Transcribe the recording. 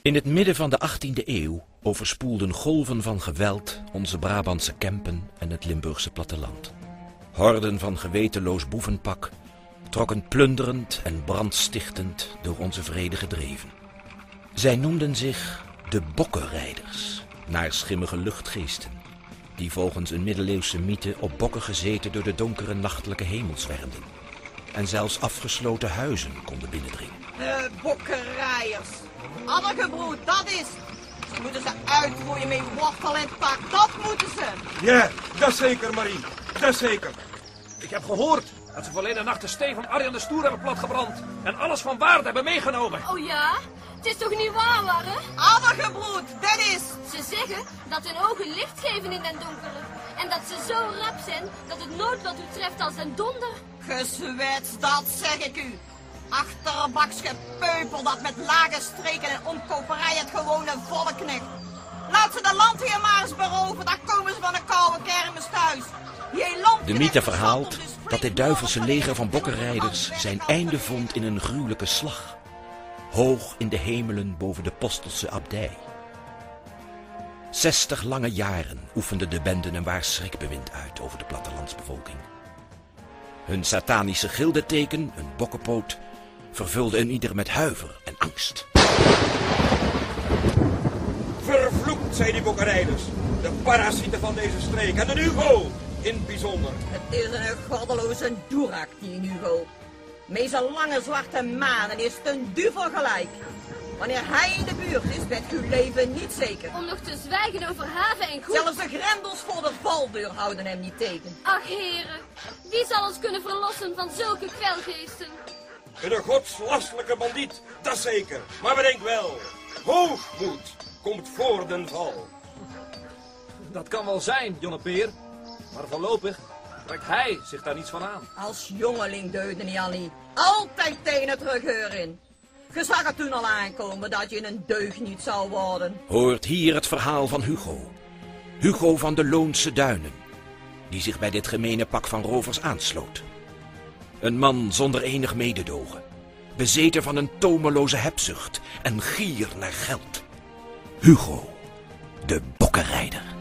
In het midden van de 18e eeuw overspoelden golven van geweld onze Brabantse Kempen en het Limburgse platteland. Horden van gewetenloos boevenpak trokken plunderend en brandstichtend door onze vrede gedreven. Zij noemden zich de Bokkenrijders, naar schimmige luchtgeesten, die volgens een middeleeuwse mythe op bokken gezeten door de donkere nachtelijke hemel zwermden en zelfs afgesloten huizen konden binnendringen. De Bokkenrijders. Addergebroed, dat is. Ze moeten ze uitroeien met wortel en tak, dat moeten ze. Ja, dat zeker, Marie. Dat zeker. Ik heb gehoord dat ze verleden nacht de steen van Arjan de Stoer hebben platgebrand en alles van waarde hebben meegenomen. Oh ja? Het is toch niet waar, Warre? Addergebroed, dat is. Ze zeggen dat hun ogen licht geven in den donkere. En dat ze zo rap zijn dat het noodlot u treft als een donder. Gezwetst, dat zeg ik u. Achterbaks gepeupel dat met lage streken en omkoperij het gewone volk knikt. Laat ze de landheer maar eens beroven, dan komen ze van een koude kermis thuis. De mythe verhaalt dat dit duivelse leger van Bokkenrijders zijn einde vond in een gruwelijke slag, hoog in de hemelen boven de Postelse abdij. 60 lange jaren oefenden de benden een waar schrikbewind uit over de plattelandsbevolking. Hun satanische gildeteken, een bokkenpoot, vervulde een ieder met huiver en angst. Vervloekt zijn die Bokkenrijders, de parasieten van deze streek en de Hugo in het bijzonder. Het is een goddeloze doerak, die Hugo. Met zijn lange zwarte manen is het een duvel gelijk. Wanneer hij in de buurt is, bent uw leven niet zeker. Om nog te zwijgen over haven en goed. Zelfs de grendels voor de valdeur houden hem niet tegen. Ach heren, wie zal ons kunnen verlossen van zulke kwelgeesten? Een godslastelijke bandiet, dat zeker. Maar bedenk wel, hoogmoed komt voor den val. Dat kan wel zijn, Jonnepeer. Maar voorlopig trekt hij zich daar niets van aan. Als jongeling deugde niet al niet. Altijd tenen terugheur in. Je zag het toen al aankomen dat je een deugniet zou worden. Hoort hier het verhaal van Hugo. Hugo van de Loonse Duinen, die zich bij dit gemene pak van rovers aansloot. Een man zonder enig mededogen, bezeten van een tomeloze hebzucht en gier naar geld. Hugo, de Bokkenrijder.